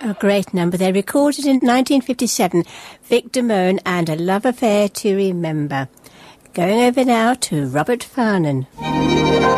A great number. They recorded in 1957, Vic Damone and A Love Affair to Remember. Going over now to Robert Farnon.